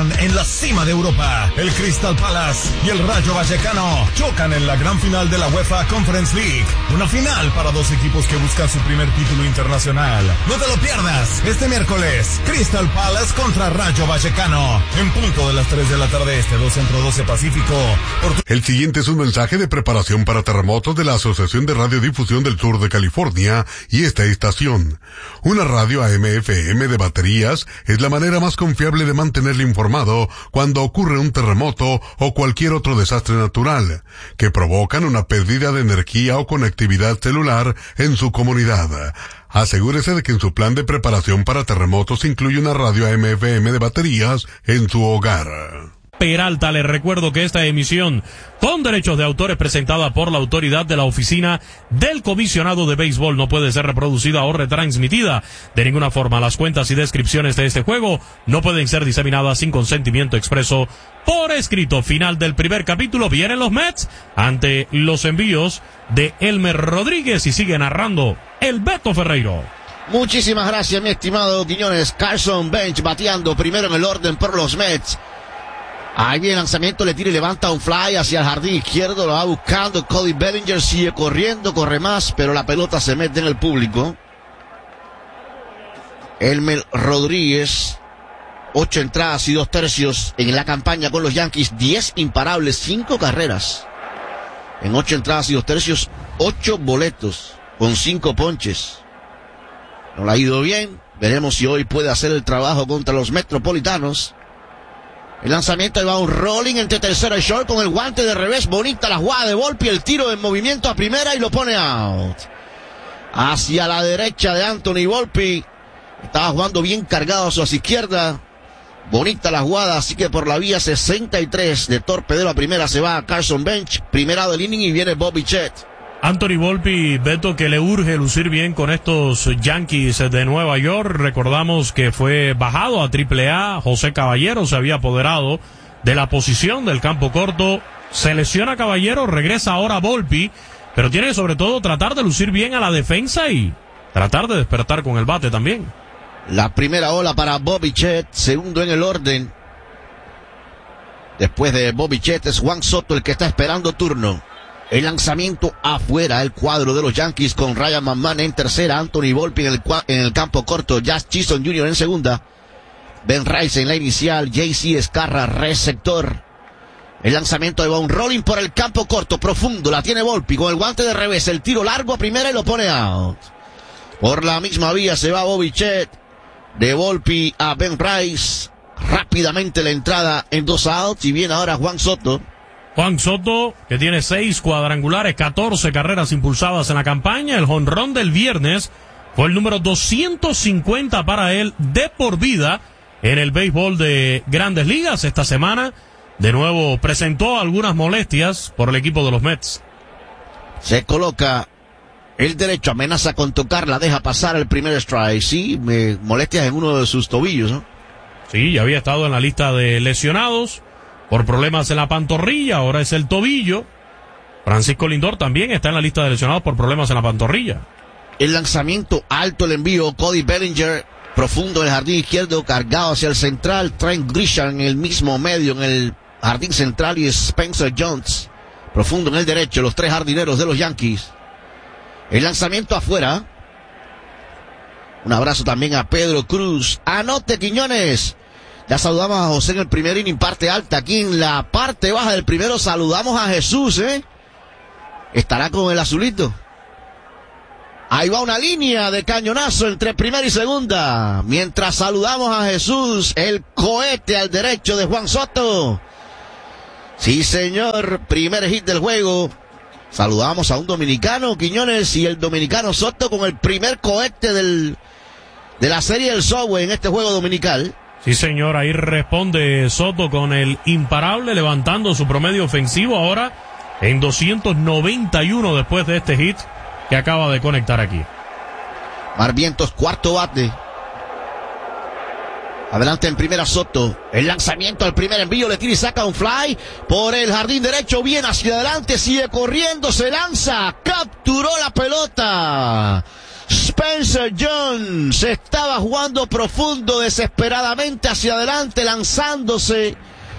enfrentan en la cima de Europa. El Crystal Palace y el Rayo Vallecano chocan en la gran final de la UEFA Conference League. Una final para dos equipos que buscan su primer título internacional. No te lo pierdas. Este miércoles, Crystal Palace contra Rayo Vallecano. En punto de las 3 de la tarde este, 2 Centro, 12 Pacífico. El siguiente es un mensaje de preparación para terremotos de la Asociación de Radiodifusión del Sur de California y esta estación. Una radio AM/FM de baterías es la manera más confiable de mantenerle informado cuando ocurre un terremoto o cualquier otro desastre natural que provocan una pérdida de energía o conectividad celular en su comunidad. Asegúrese de que en su plan de preparación para terremotos incluye una radio AM/FM de baterías en su hogar. Peralta, les recuerdo que esta emisión con derechos de autor es presentada por la autoridad de la Oficina del Comisionado de Béisbol. No puede ser reproducida o retransmitida de ninguna forma. Las cuentas y descripciones de este juego no pueden ser diseminadas sin consentimiento expreso por escrito. Final del primer capítulo. Vienen los Mets ante los envíos de Elmer Rodríguez y sigue narrando el Beto Ferreiro. Muchísimas gracias, mi estimado Quiñones. Carson Bench bateando primero en el orden por los Mets. Ahí viene el lanzamiento, le tira y levanta un fly hacia el jardín izquierdo, lo va buscando Cody Bellinger, sigue corriendo, corre más, pero la pelota se mete en el público. Elmer Rodríguez, 8 entradas y 2 tercios en la campaña con los Yankees, 10 imparables, 5 carreras. En 8 entradas y 2 tercios, 8 boletos, con 5 ponches. No le ha ido bien, veremos si hoy puede hacer el trabajo contra los Metropolitanos. El lanzamiento va un rolling entre tercera y short con el guante de revés. Bonita la jugada de Volpi, el tiro en movimiento a primera y lo pone out. Hacia la derecha de Anthony Volpi. Estaba jugando bien cargado hacia su izquierda. Bonita la jugada, así que por la vía 63 de torpedero a primera se va a Carson Bench. Primera del inning y viene Bobby Chet. Anthony Volpi, Beto, que le urge lucir bien con estos Yankees de Nueva York. Recordamos que fue bajado a AAA. José Caballero se había apoderado de la posición del campo corto. Se lesiona Caballero, regresa ahora Volpi, pero tiene que sobre todo tratar de lucir bien a la defensa y tratar de despertar con el bate también. La primera ola para Bobby Chet, segundo en el orden. Después de Bobby Chet es Juan Soto el que está esperando turno. El lanzamiento afuera, el cuadro de los Yankees con Ryan McMahon en tercera, Anthony Volpi en el campo corto, Jazz Chisholm Jr. en segunda, Ben Rice en la inicial, JC Escarra receptor. El lanzamiento va un rolling por el campo corto, profundo, la tiene Volpi con el guante de revés, el tiro largo a primera y lo pone out. Por la misma vía se va Bobby Chet, de Volpi a Ben Rice, rápidamente la entrada en 2 outs y viene ahora Juan Soto. Juan Soto, que tiene 6 cuadrangulares, 14 carreras impulsadas en la campaña. El jonrón del viernes fue el número 250 para él de por vida en el béisbol de Grandes Ligas. Esta semana, de nuevo, presentó algunas molestias por el equipo de los Mets. Se coloca el derecho, amenaza con tocarla, deja pasar el primer strike. Sí, molestias en uno de sus tobillos, ¿no? Sí, ya había estado en la lista de lesionados por problemas en la pantorrilla, ahora es el tobillo. Francisco Lindor también está en la lista de lesionados por problemas en la pantorrilla. El lanzamiento alto, el envío, Cody Bellinger, profundo en el jardín izquierdo, cargado hacia el central, Trent Grisham en el mismo medio, en el jardín central, y Spencer Jones, profundo en el derecho, los 3 jardineros de los Yankees. El lanzamiento afuera. Un abrazo también a Pedro Cruz. Anote, Quiñones. Ya saludamos a José en el primer inning, parte alta. Aquí en la parte baja del primero saludamos a Jesús, Estará con el azulito. Ahí va una línea de cañonazo entre primera y segunda. Mientras saludamos a Jesús, el cohete al derecho de Juan Soto. Sí, señor, primer hit del juego. Saludamos a un dominicano, Quiñones, y el dominicano Soto con el primer cohete de la serie del Subway en este juego dominical. Sí, señor, ahí responde Soto con el imparable, levantando su promedio ofensivo ahora en 291 después de este hit que acaba de conectar aquí. Barvientos, cuarto bate. Adelante en primera Soto. El lanzamiento al primer envío, le tira y saca un fly por el jardín derecho, bien hacia adelante, sigue corriendo, se lanza, capturó la pelota. Spencer Jones estaba jugando profundo, desesperadamente hacia adelante, lanzándose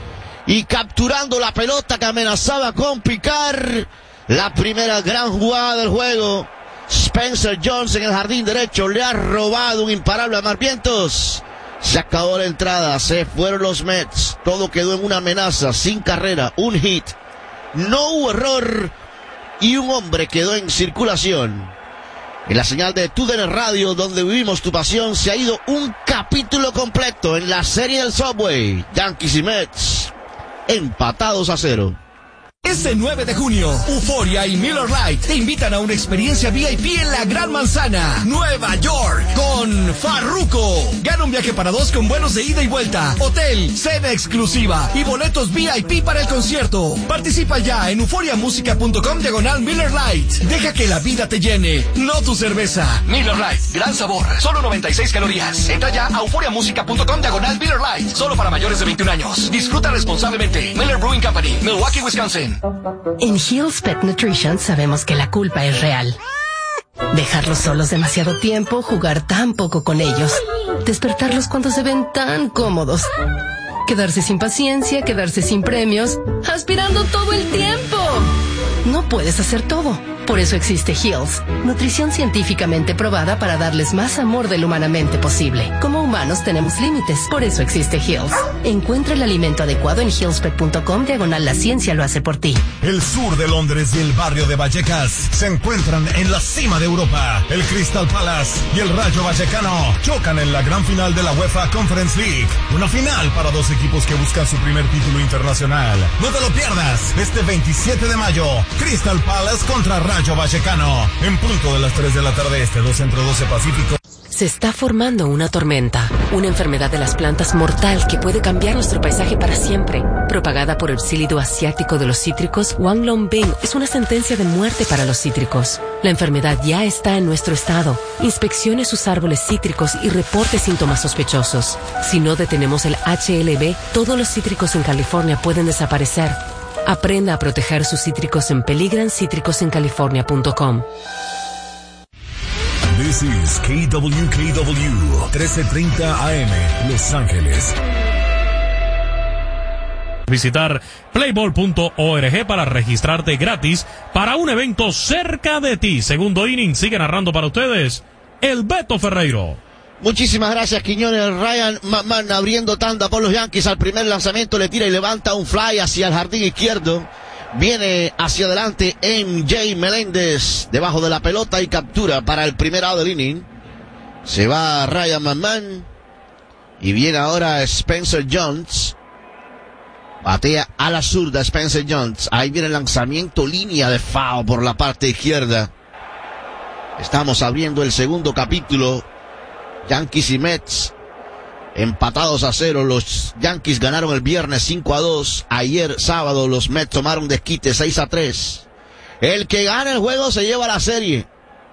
y capturando la pelota que amenazaba con picar. La primera gran jugada del juego. Spencer Jones en el jardín derecho le ha robado un imparable a Marvientos. Se acabó la entrada, se fueron los Mets. Todo quedó en una amenaza, sin carrera, un hit. No hubo error y un hombre quedó en circulación. En la señal de TUDN Radio, donde vivimos tu pasión, se ha ido un capítulo completo en la serie del Subway. Yankees y Mets empatados a 0. Este 9 de junio, Euphoria y Miller Lite te invitan a una experiencia VIP en la Gran Manzana, Nueva York, con Farruko. Gana un viaje para dos con vuelos de ida y vuelta, hotel, cena exclusiva y boletos VIP para el concierto. Participa ya en euforiamusica.com/Miller Lite. Deja que la vida te llene, no tu cerveza. Miller Lite, gran sabor, solo 96 calorías. Entra ya a euforiamusica.com/Miller Lite. Solo para mayores de 21 años. Disfruta responsablemente. Miller Brewing Company, Milwaukee, Wisconsin. En Hill's Pet Nutrition sabemos que la culpa es real. Dejarlos solos demasiado tiempo, jugar tan poco con ellos, despertarlos cuando se ven tan cómodos, quedarse sin paciencia, quedarse sin premios, aspirando todo el tiempo. No puedes hacer todo. Por eso existe Hill's, nutrición científicamente probada para darles más amor de lo humanamente posible. Como humanos tenemos límites, por eso existe Hill's. Encuentra el alimento adecuado en hillspet.com/la ciencia lo hace por ti. El sur de Londres y el barrio de Vallecas se encuentran en la cima de Europa. El Crystal Palace y el Rayo Vallecano chocan en la gran final de la UEFA Conference League. Una final para dos equipos que buscan su primer título internacional. No te lo pierdas, este 27 de mayo, Crystal Palace contra Rayo Vallecano, en punto de las 3 de la tarde este, 2 Centro, 12 Pacífico. Se está formando una tormenta, una enfermedad de las plantas mortal que puede cambiar nuestro paisaje para siempre. Propagada por el psílido asiático de los cítricos, Wanglongbing es una sentencia de muerte para los cítricos. La enfermedad ya está en nuestro estado. Inspeccione sus árboles cítricos y reporte síntomas sospechosos. Si no detenemos el HLB, todos los cítricos en California pueden desaparecer. Aprenda a proteger sus cítricos en peligranCítricosencalifornia.com. This is KWKW 1330 AM, Los Ángeles. Visitar playball.org para registrarte gratis para un evento cerca de ti. Segundo inning, sigue narrando para ustedes el Beto Ferreiro. Muchísimas gracias, Quiñones. Ryan McMahon abriendo tanda por los Yankees. Al primer lanzamiento le tira y levanta un fly hacia el jardín izquierdo. Viene hacia adelante MJ Meléndez debajo de la pelota y captura para el primer out del inning. Se va Ryan McMahon y viene ahora Spencer Jones. Batea a la zurda Spencer Jones. Ahí viene el lanzamiento, línea de foul por la parte izquierda. Estamos abriendo el segundo capítulo. Yankees y Mets empatados a 0. Los Yankees ganaron el viernes 5-2. Ayer sábado los Mets tomaron desquite 6-3. El que gana el juego se lleva la serie.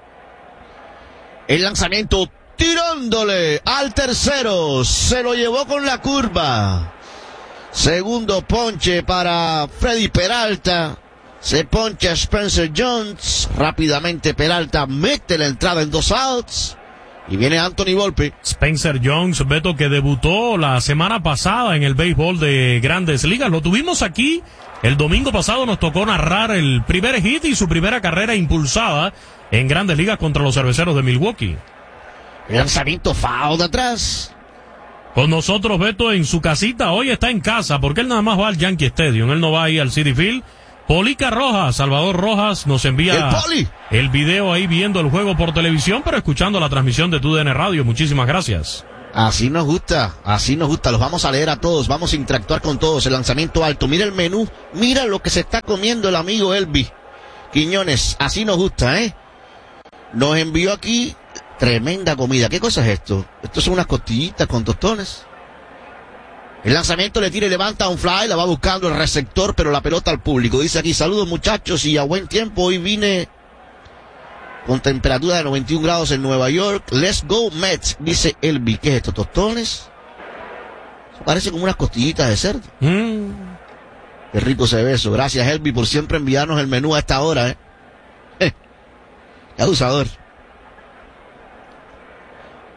El lanzamiento tirándole al tercero. Se lo llevó con la curva. Segundo ponche para Freddy Peralta. Se poncha Spencer Jones. Rápidamente Peralta mete la entrada en 2 outs. Y viene Anthony Volpe. Spencer Jones, Beto, que debutó la semana pasada en el béisbol de Grandes Ligas. Lo tuvimos aquí. El domingo pasado nos tocó narrar el primer hit y su primera carrera impulsada en Grandes Ligas contra los Cerveceros de Milwaukee. El lanzamiento foul de atrás. Con nosotros, Beto, en su casita. Hoy está en casa porque él nada más va al Yankee Stadium. Él no va ahí al Citi Field. Polica Rojas, Salvador Rojas nos envía el video ahí viendo el juego por televisión, pero escuchando la transmisión de TUDN Radio. Muchísimas gracias. Así nos gusta, los vamos a leer a todos, vamos a interactuar con todos. El lanzamiento alto, mira el menú, mira lo que se está comiendo el amigo Elvi Quiñones, así nos gusta, nos envió aquí tremenda comida. ¿Qué cosa es esto? Esto son unas costillitas con tostones. El lanzamiento le tira y levanta un fly, la va buscando el receptor, pero la pelota al público. Dice aquí, saludos muchachos y a buen tiempo. Hoy vine con temperatura de 91 grados en Nueva York. Let's go Mets, dice Elvi. ¿Qué es esto, tostones? Parece como unas costillitas de cerdo. Qué rico se ve eso. Gracias Elvi por siempre enviarnos el menú a esta hora, Qué abusador.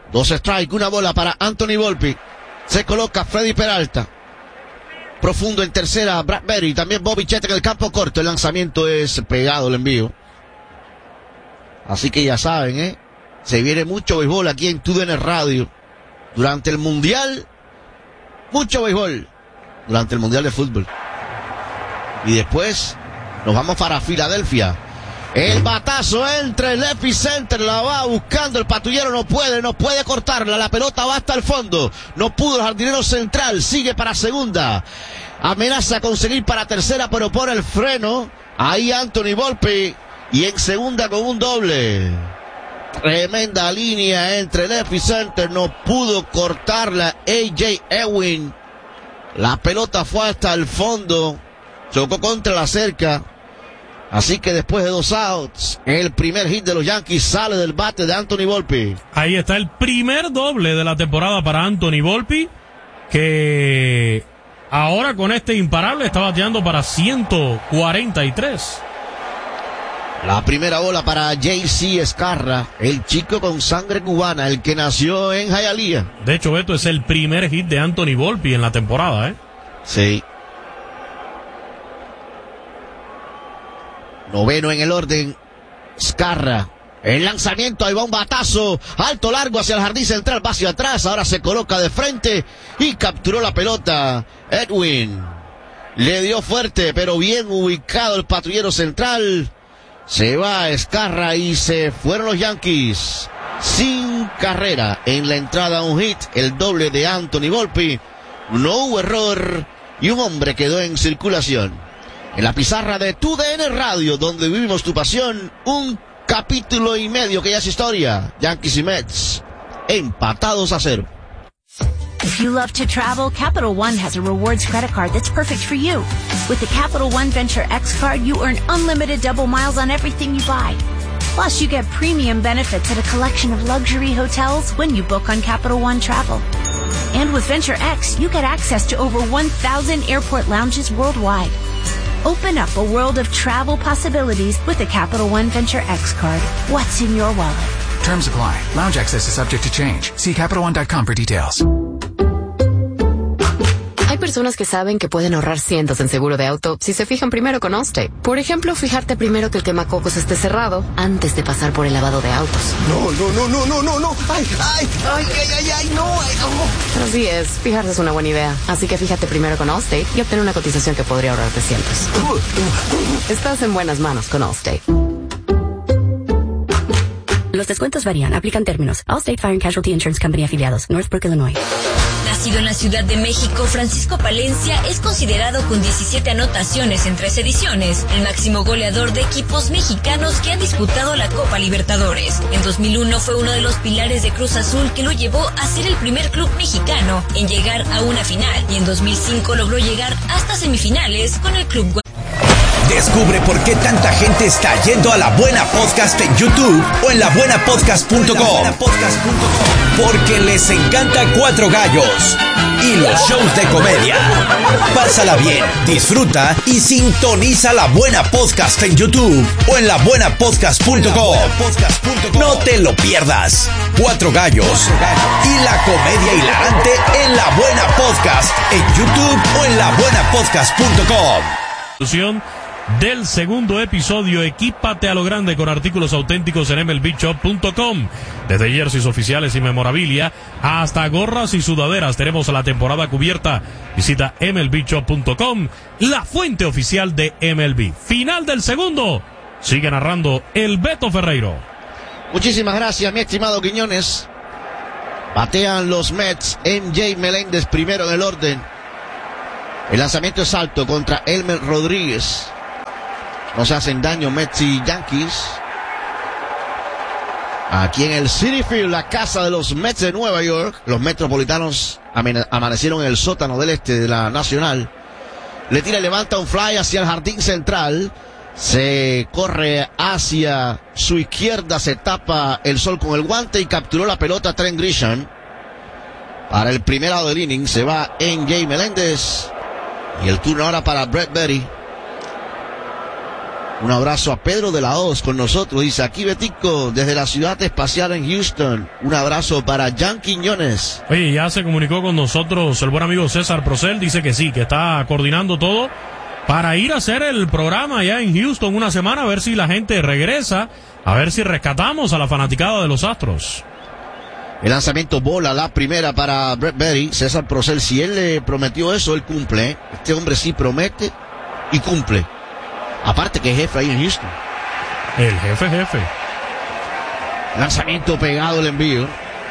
2 strikes, una bola para Anthony Volpe. Se coloca Freddy Peralta. Profundo en tercera, Bradbury. También Bobby Chet en el campo corto. El lanzamiento es pegado, el envío. Así que ya saben, se viene mucho béisbol aquí en TUDN Radio. Durante el Mundial, mucho béisbol. Durante el Mundial de Fútbol. Y después nos vamos para Filadelfia. El batazo entre el epicenter, la va buscando el patrullero, no puede cortarla, la pelota va hasta el fondo, no pudo el jardinero central, sigue para segunda, amenaza con seguir para tercera, pero pone el freno, ahí Anthony Volpe, y en segunda con un doble. Tremenda línea entre el epicenter, no pudo cortarla A.J. Ewing, la pelota fue hasta el fondo, chocó contra la cerca. Así que después de 2 outs, el primer hit de los Yankees sale del bate de Anthony Volpe. Ahí está el primer doble de la temporada para Anthony Volpe, que ahora con este imparable está bateando para 143. La primera bola para J.C. Escarra, el chico con sangre cubana, el que nació en Hialeah. De hecho, Beto, es el primer hit de Anthony Volpe en la temporada, Sí. Noveno en el orden, Escarra. El lanzamiento, ahí va un batazo, alto, largo hacia el jardín central, va hacia atrás, ahora se coloca de frente y capturó la pelota. Edwin le dio fuerte, pero bien ubicado el patrullero central. Se va Escarra y se fueron los Yankees. Sin carrera en la entrada, un hit, el doble de Anthony Volpe. No hubo error y un hombre quedó en circulación. En la pizarra de TUDN Radio, donde vivimos tu pasión, un capítulo y medio que ya es historia. Yankees y Mets, empatados a 0. If you love to travel, Capital One has a rewards credit card that's perfect for you. With the Capital One Venture X card, you earn unlimited double miles on everything you buy. Plus, you get premium benefits at a collection of luxury hotels when you book on Capital One Travel. And with Venture X, you get access to over 1,000 airport lounges worldwide. Open up a world of travel possibilities with the Capital One Venture X card. What's in your wallet? Terms apply. Lounge access is subject to change. See CapitalOne.com for details. Hay personas que saben que pueden ahorrar cientos en seguro de auto si se fijan primero con Allstate. Por ejemplo, fijarte primero que el quemacocos esté cerrado antes de pasar por el lavado de autos. No. Ay, no. Así es, fijarse es una buena idea. Así que fíjate primero con Allstate y obtén una cotización que podría ahorrarte cientos. Estás en buenas manos con Allstate. Los descuentos varían, aplican términos. Allstate Fire and Casualty Insurance Company afiliados, Northbrook, Illinois. Nacido en la Ciudad de México, Francisco Palencia es considerado con 17 anotaciones en 3 ediciones, el máximo goleador de equipos mexicanos que han disputado la Copa Libertadores. En 2001 fue uno de los pilares de Cruz Azul que lo llevó a ser el primer club mexicano en llegar a una final, y en 2005 logró llegar hasta semifinales con el club. Descubre por qué tanta gente está yendo a La Buena Podcast en YouTube o en labuenapodcast.com. Porque les encanta Cuatro Gallos y los shows de comedia. Pásala bien, disfruta y sintoniza La Buena Podcast en YouTube o en labuenapodcast.com. No te lo pierdas. Cuatro Gallos y la comedia hilarante en La Buena Podcast en YouTube o en labuenapodcast.com. Del segundo episodio, equípate a lo grande con artículos auténticos en MLBshop.com. Desde jerseys oficiales y memorabilia hasta gorras y sudaderas, tenemos la temporada cubierta. Visita MLBshop.com, la fuente oficial de MLB. Final del segundo, sigue narrando el Beto Ferreiro. Muchísimas gracias, mi estimado Quiñones. Batean los Mets, MJ Meléndez primero en el orden. El lanzamiento es alto contra Elmer Rodríguez. No se hacen daño Mets y Yankees. Aquí en el Citi Field, la casa de los Mets de Nueva York. Los metropolitanos amanecieron en el sótano del este de la Nacional. Le tira y levanta un fly hacia el jardín central. Se corre hacia su izquierda, se tapa el sol con el guante y capturó la pelota Trent Grisham. Para el primer lado del inning se va MJ Meléndez. Y el turno ahora para Bradbury. Un abrazo a Pedro de la Hoz con nosotros. Dice, aquí Betico, desde la ciudad espacial en Houston. Un abrazo para Jan Quiñones. Oye, ya se comunicó con nosotros el buen amigo César Procel. Dice que sí, que está coordinando todo para ir a hacer el programa allá en Houston una semana, a ver si la gente regresa, a ver si rescatamos a la fanaticada de los Astros. El lanzamiento bola, la primera para Brett Berry. César Procel, si él le prometió eso, él cumple, ¿eh? Este hombre sí promete y cumple. Aparte que es jefe ahí en Houston. El jefe. Lanzamiento pegado, el envío.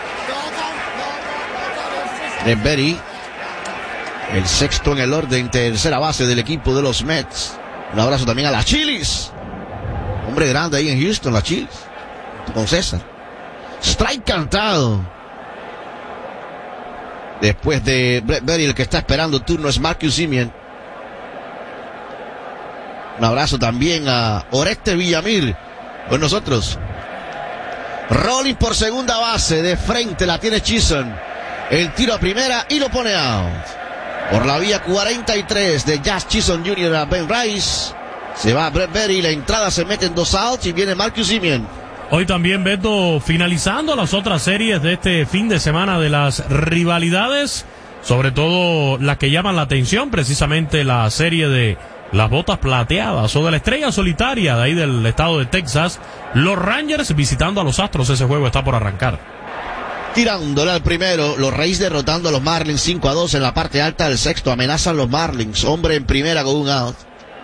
Brett Berry, el sexto en el orden, tercera base del equipo de los Mets. Un abrazo también a las Chilis. Hombre grande ahí en Houston, las Chilis. Con César. Strike cantado. Después de Brett Berry, el que está esperando turno es Marcus Semien. Un abrazo también a Oreste Villamil con nosotros. Rolling por segunda base, de frente la tiene Chisholm. El tiro a primera y lo pone out. Por la vía 43 de Jazz Chisholm Jr. a Ben Rice. Se va Brett Berry, la entrada se mete en 2 outs y viene Marcus Semien. Hoy también, Beto, finalizando las otras series de este fin de semana de las rivalidades, sobre todo las que llaman la atención, precisamente la serie de las botas plateadas o de la estrella solitaria de ahí del estado de Texas. Los Rangers visitando a los Astros, ese juego está por arrancar. Tirándole al primero, los Rays derrotando a los Marlins 5-2 en la parte alta del sexto. Amenazan los Marlins, hombre en primera con un out.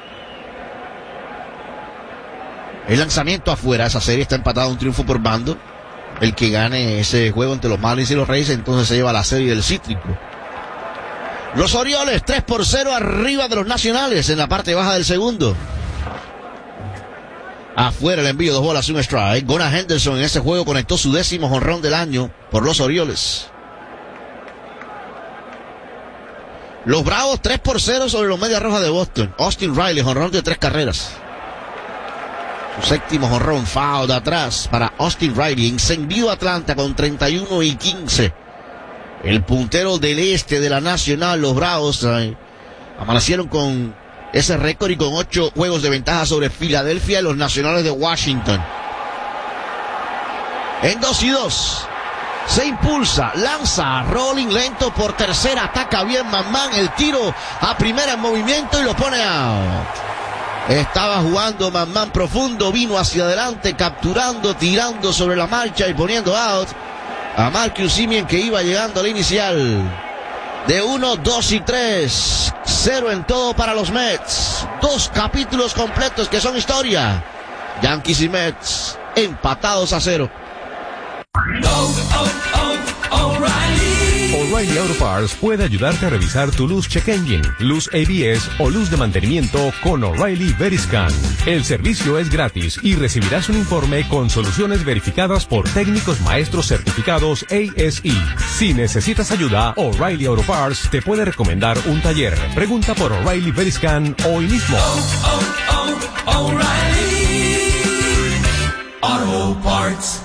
El lanzamiento afuera, esa serie está empatada, un triunfo por bando. El que gane ese juego entre los Marlins y los Rays, entonces se lleva la serie del Cítrico. Los Orioles 3-0 arriba de los Nacionales en la parte baja del segundo. Afuera el envío, 2 bolas, 1 strike. Gunnar Henderson en ese juego conectó su 10º jonrón del año por los Orioles. Los Bravos 3-0 sobre los Medias Rojas de Boston. Austin Riley, jonrón de 3 carreras. Su 7º jonrón, foul de atrás para Austin Riley. Incendió Atlanta con 31-15. El puntero del este de la Nacional, los Bravos, amanecieron con ese récord y con 8 juegos de ventaja sobre Filadelfia y los Nacionales de Washington. En 2-2. Se impulsa, lanza, rolling lento por tercera, ataca bien Manman, el tiro a primera en movimiento y lo pone out. Estaba jugando Manman profundo, vino hacia adelante, capturando, tirando sobre la marcha y poniendo out a Marcus Semien, que iba llegando al inicial. De 1, 2 y 3. 0 en todo para los Mets. 2 capítulos completos que son historia. Yankees y Mets empatados a 0. O'Reilly Auto Parts puede ayudarte a revisar tu luz check engine, luz ABS o luz de mantenimiento con O'Reilly Veriscan. El servicio es gratis y recibirás un informe con soluciones verificadas por técnicos maestros certificados ASE. Si necesitas ayuda, O'Reilly Auto Parts te puede recomendar un taller. Pregunta por O'Reilly Veriscan hoy mismo. O'Reilly Auto Parts.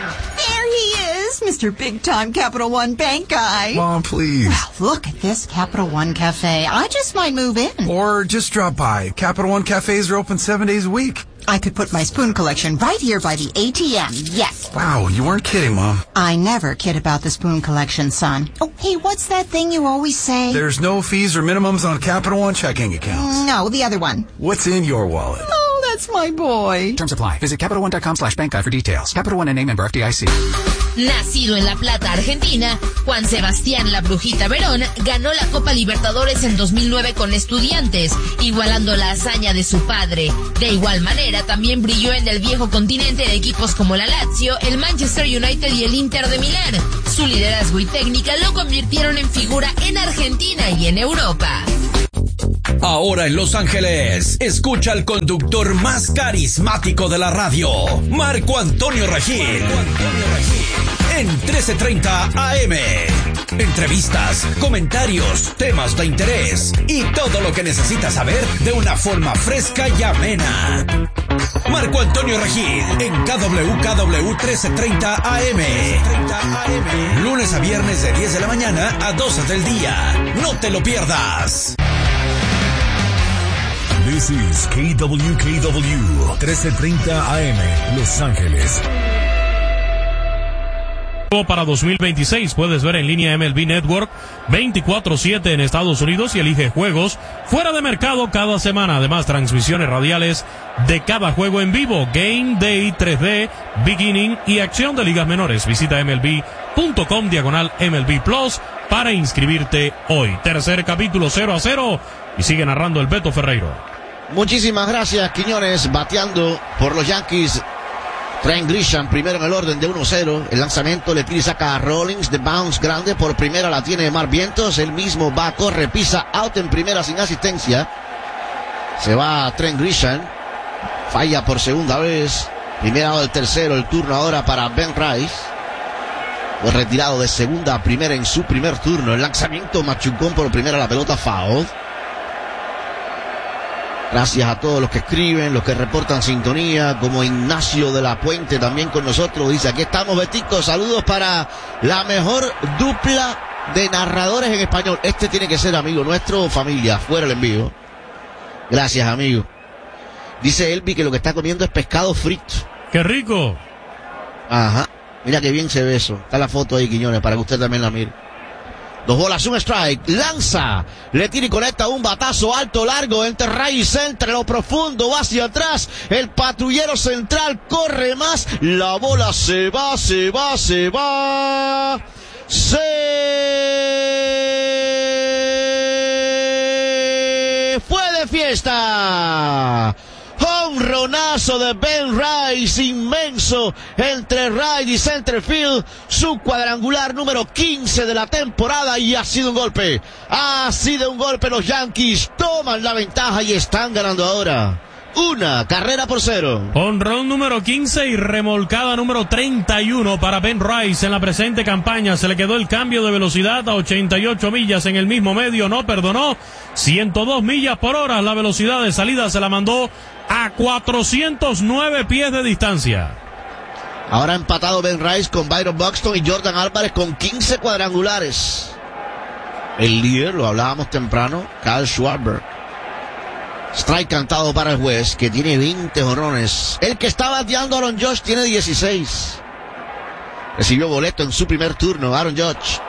Mr. Big Time Capital One Bank guy. Mom, please. Well, look at this Capital One Cafe. I just might move in. Or just drop by. Capital One cafes are open 7 days a week. I could put my spoon collection right here by the ATM. Yes. Wow, you weren't kidding, Mom. I never kid about the spoon collection, son. Oh, hey, what's that thing you always say? There's no fees or minimums on Capital One checking accounts. No, the other one. What's in your wallet? Oh, that's my boy. Terms apply. Visit CapitalOne.com/bankguide for details. Capital One N.A. member FDIC. Nacido en La Plata, Argentina, Juan Sebastián La Brujita Verón ganó la Copa Libertadores en 2009 con Estudiantes, igualando la hazaña de su padre. De igual manera, también brilló en el viejo continente de equipos como la Lazio, el Manchester United y el Inter de Milán. Su liderazgo y técnica lo convirtieron en figura en Argentina y en Europa. Ahora en Los Ángeles, escucha al conductor más carismático de la radio, Marco Antonio Regil. En 1330 AM. Entrevistas, comentarios, temas de interés y todo lo que necesitas saber de una forma fresca y amena. Marco Antonio Regil en KWKW 1330 AM. Lunes a viernes de 10 de la mañana a 12 del día. No te lo pierdas. This is KWKW 1330 AM, Los Ángeles. Para 2026 puedes ver en línea MLB Network 24/7 en Estados Unidos y elige juegos fuera de mercado cada semana. Además, transmisiones radiales de cada juego en vivo, Game Day 3D, Beginning y acción de ligas menores. Visita MLB.com/MLB Plus para inscribirte hoy. Tercer capítulo 0-0 y sigue narrando el Beto Ferreiro. Muchísimas gracias, Quiñones, bateando por los Yankees. Trent Grisham primero en el orden de 1-0. El lanzamiento le tira y saca a Rollins de bounce grande. Por primera la tiene Mar Vientos. Él mismo va, corre, pisa, out en primera sin asistencia. Se va Trent Grisham. Falla por segunda vez. Primera del tercero. El turno ahora para Ben Rice. Fue retirado de segunda a primera en su primer turno. El lanzamiento machucón por primera, la pelota foul. Gracias a todos los que escriben, los que reportan sintonía, como Ignacio de la Puente también con nosotros. Dice, aquí estamos, Betico, saludos para la mejor dupla de narradores en español. Este tiene que ser amigo nuestro, familia, fuera el envío. Gracias, amigo. Dice Elvi que lo que está comiendo es pescado frito. ¡Qué rico! Ajá, mira qué bien se ve eso. Está la foto ahí, Quiñones, para que usted también la mire. 2 bolas, 1 strike, lanza, le tira y conecta un batazo alto, largo, entre right y center, lo profundo, va hacia atrás, el patrullero central corre más, la bola se va, se fue de fiesta. Honronazo de Ben Rice, inmenso, entre right y center field, su cuadrangular número 15 de la temporada, y ha sido un golpe, los Yankees toman la ventaja y están ganando ahora, 1-0. Honrón número 15 y remolcada número 31 para Ben Rice en la presente campaña. Se le quedó el cambio de velocidad a 88 millas en el mismo medio, no perdonó, 102 millas por hora, la velocidad de salida se la mandó a 409 pies de distancia. Ahora ha empatado Ben Rice con Byron Buxton y Jordan Álvarez con 15 cuadrangulares. El líder, lo hablábamos temprano, Kyle Schwarber. Strike cantado para el juez, que tiene 20 jonrones. El que está bateando, Aaron Judge, tiene 16. Recibió boleto en su primer turno, Aaron Judge.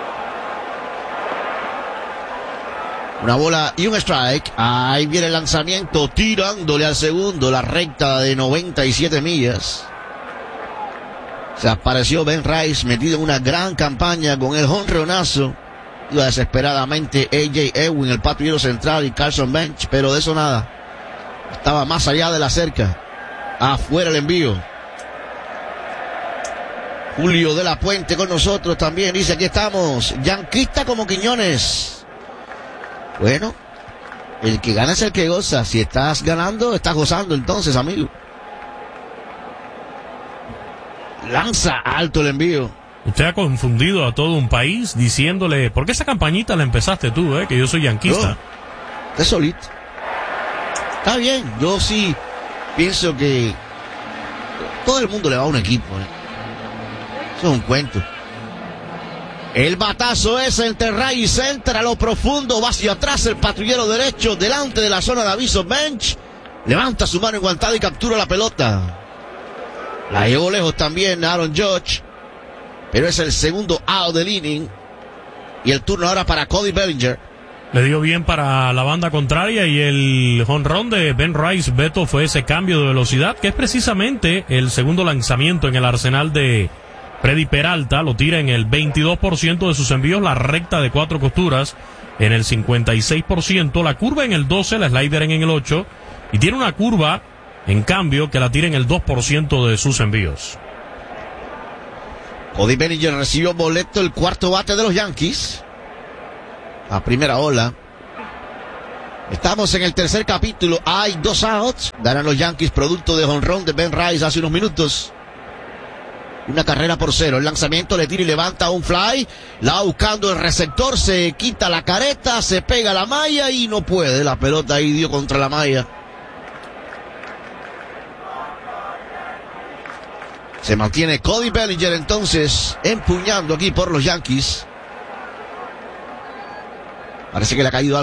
1 bola y 1 strike. Ahí viene el lanzamiento, tirándole al segundo, la recta de 97 millas. Se apareció Ben Rice, metido en una gran campaña con el jonronazo. Iba desesperadamente A.J. Ewing, el patrullero central, y Carson Bench, pero de eso nada. Estaba más allá de la cerca. Afuera el envío. Julio de la Puente con nosotros también. Dice, aquí estamos, yanquista como Quiñones. Bueno, el que gana es el que goza. Si estás ganando, estás gozando entonces, amigo. Lanza alto el envío. Usted ha confundido a todo un país diciéndole, ¿por qué esa campañita la empezaste tú, que yo soy yanquista? Usted solito. Está bien, yo sí pienso que todo el mundo le va a un equipo. Eso es un cuento. El batazo es entre right y center, a lo profundo, va hacia atrás el patrullero derecho, delante de la zona de aviso. Bench levanta su mano enguantada y captura la pelota. La llevó lejos también Aaron Judge, pero es el segundo out del inning. Y el turno ahora para Cody Bellinger. Le dio bien para la banda contraria y el jonrón de Ben Rice, Beto, fue ese cambio de velocidad, que es precisamente el segundo lanzamiento en el arsenal de Freddy Peralta. Lo tira en el 22% de sus envíos, la recta de 4 costuras en el 56%, la curva en el 12%, la slider en el 8%, y tiene una curva, en cambio, que la tira en el 2% de sus envíos. Cody Bellinger recibió boleto, el cuarto bate de los Yankees. A primera ola. Estamos en el tercer capítulo. Hay 2 outs. Ganan los Yankees producto de jonrón de Ben Rice hace unos minutos. 1-0. El lanzamiento le tira y levanta un fly. La va buscando el receptor. Se quita la careta. Se pega a la malla y no puede. La pelota ahí dio contra la malla. Se mantiene Cody Bellinger entonces empuñando aquí por los Yankees. Parece que le ha caído algo